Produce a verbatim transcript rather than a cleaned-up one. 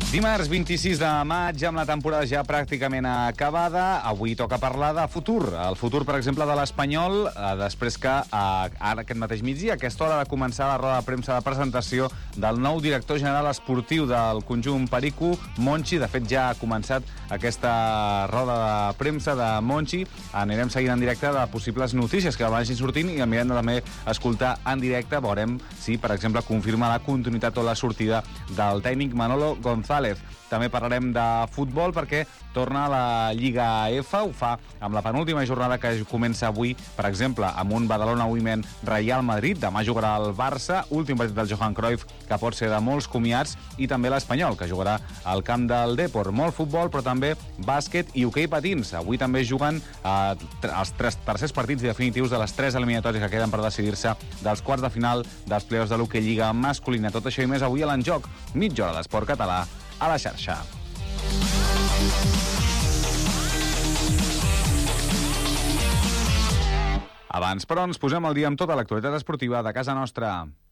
Dimarts vint-i-sis de maig, amb la temporada ja pràcticament acabada, avui toca parlar de futur. El futur, per exemple, de l'Espanyol, eh, després que eh, ara aquest mateix migdia, a aquesta hora ha de començar la roda de premsa de presentació del nou director general esportiu del conjunt Perico, Monchi. De fet, ja ha començat aquesta roda de premsa de Monchi. Anirem seguint en directe de possibles notícies que vagin sortint i mirem de també escoltar en directe. Veurem si, per exemple, confirma la continuïtat o la sortida del tècnic Manolo González. També parlarem de futbol perquè torna a la Lliga F, ho fa amb la penúltima jornada que comença avui, per exemple, amb un Badalona Women Real Madrid. Demà jugarà el Barça, últim partit del Johan Cruyff, que pot ser de molts comiats, i també l'Espanyol, que jugarà al camp del Depor. Molt futbol, però també bàsquet i hoquei patins. Avui també juguen eh, els tres tercers partits definitius de les tres eliminatòries que queden per decidir-se dels quarts de final dels playoffs de l'Hockey Lliga masculina. Tot això i més avui a l'Enjoc, mitja hora d'esport català a la xarxa. Abans, però, ens posem al dia amb tota l'actualitat esportiva de casa nostra.